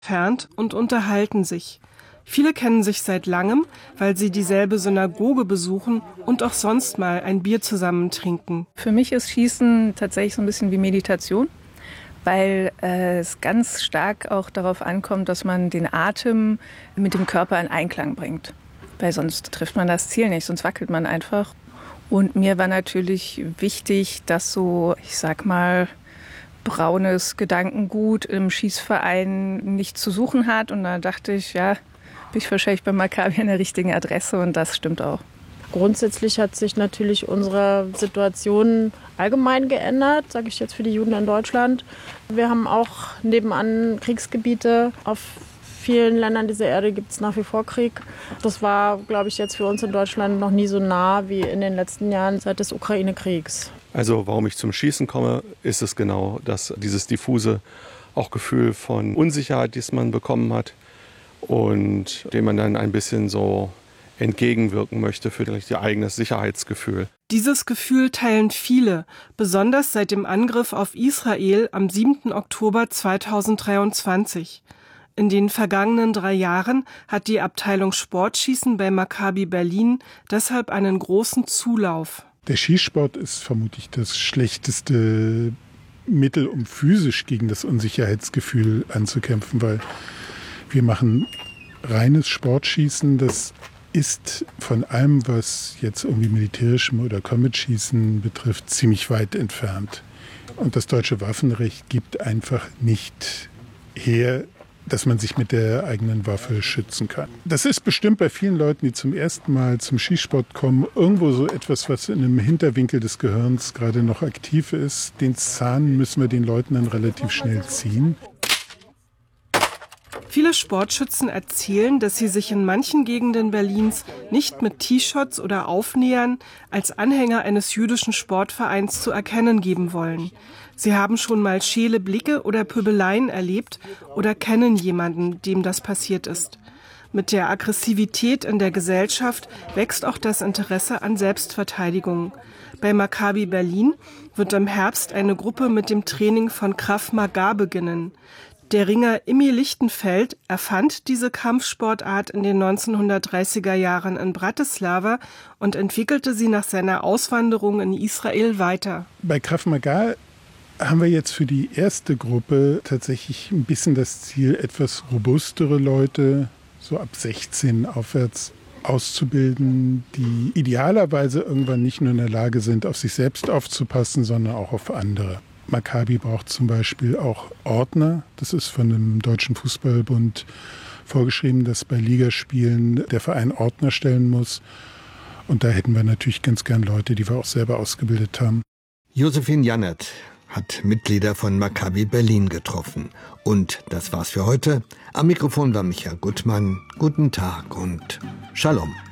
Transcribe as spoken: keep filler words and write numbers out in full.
entfernt und unterhalten sich. Viele kennen sich seit langem, weil sie dieselbe Synagoge besuchen und auch sonst mal ein Bier zusammen trinken. Für mich ist Schießen tatsächlich so ein bisschen wie Meditation, weil äh, es ganz stark auch darauf ankommt, dass man den Atem mit dem Körper in Einklang bringt. Weil sonst trifft man das Ziel nicht, sonst wackelt man einfach. Und mir war natürlich wichtig, dass so, ich sag mal, braunes Gedankengut im Schießverein nichts zu suchen hat. Und da dachte ich, ja, bin ich wahrscheinlich bei Maccabi an der richtigen Adresse und das stimmt auch. Grundsätzlich hat sich natürlich unsere Situation allgemein geändert, sage ich jetzt für die Juden in Deutschland. Wir haben auch nebenan Kriegsgebiete. Auf vielen Ländern dieser Erde gibt es nach wie vor Krieg. Das war, glaube ich, jetzt für uns in Deutschland noch nie so nah wie in den letzten Jahren seit des Ukraine-Kriegs. Also warum ich zum Schießen komme, ist es genau das, dieses diffuse auch Gefühl von Unsicherheit, das man bekommen hat und dem man dann ein bisschen so entgegenwirken möchte für vielleicht ihr eigenes Sicherheitsgefühl. Dieses Gefühl teilen viele, besonders seit dem Angriff auf Israel am siebten Oktober zweitausenddreiundzwanzig. In den vergangenen drei Jahren hat die Abteilung Sportschießen bei Maccabi Berlin deshalb einen großen Zulauf. Der Schießsport ist vermutlich das schlechteste Mittel, um physisch gegen das Unsicherheitsgefühl anzukämpfen, weil wir machen reines Sportschießen, das ist von allem, was jetzt irgendwie militärischem oder Combat-Schießen betrifft, ziemlich weit entfernt. Und das deutsche Waffenrecht gibt einfach nicht her, dass man sich mit der eigenen Waffe schützen kann. Das ist bestimmt bei vielen Leuten, die zum ersten Mal zum Schießsport kommen, irgendwo so etwas, was in einem Hinterwinkel des Gehirns gerade noch aktiv ist. Den Zahn müssen wir den Leuten dann relativ schnell ziehen. Viele Sportschützen erzählen, dass sie sich in manchen Gegenden Berlins nicht mit T-Shirts oder Aufnähern als Anhänger eines jüdischen Sportvereins zu erkennen geben wollen. Sie haben schon mal scheele Blicke oder Pöbeleien erlebt oder kennen jemanden, dem das passiert ist. Mit der Aggressivität in der Gesellschaft wächst auch das Interesse an Selbstverteidigung. Bei Maccabi Berlin wird im Herbst eine Gruppe mit dem Training von Krav Maga beginnen. Der Ringer Immi Lichtenfeld erfand diese Kampfsportart in den neunzehnhundertdreißiger Jahren in Bratislava und entwickelte sie nach seiner Auswanderung in Israel weiter. Bei Krav Maga haben wir jetzt für die erste Gruppe tatsächlich ein bisschen das Ziel, etwas robustere Leute, so ab sechzehn aufwärts, auszubilden, die idealerweise irgendwann nicht nur in der Lage sind, auf sich selbst aufzupassen, sondern auch auf andere. Maccabi braucht zum Beispiel auch Ordner. Das ist von dem Deutschen Fußballbund vorgeschrieben, dass bei Ligaspielen der Verein Ordner stellen muss. Und da hätten wir natürlich ganz gern Leute, die wir auch selber ausgebildet haben. Josephine Jannert hat Mitglieder von Maccabi Berlin getroffen. Und das war's für heute. Am Mikrofon war Michael Gutmann. Guten Tag und Shalom.